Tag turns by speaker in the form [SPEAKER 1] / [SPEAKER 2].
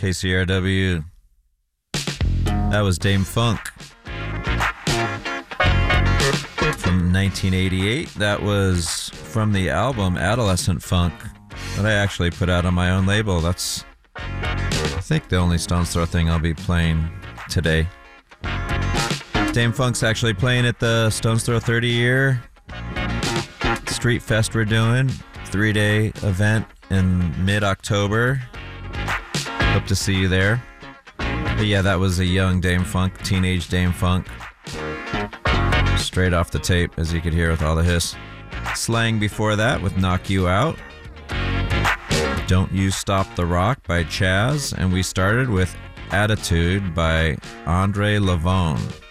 [SPEAKER 1] KCRW. That was Dame Funk from 1988. That was from the album Adolescent Funk that I actually put out on my own label. That's, I think, the only Stones Throw thing I'll be playing today. Dame Funk's actually playing at the Stones Throw 30-year Street Fest we're doing. 3-day event in mid-October. Hope to see you there. But yeah, that was a young Dame Funk, teenage Dame Funk. Straight off the tape, as you could hear with all the hiss. Slang before that with Knock You Out. Don't You Stop the Rock by Chaz. And we started with Attitude by Andre Levone.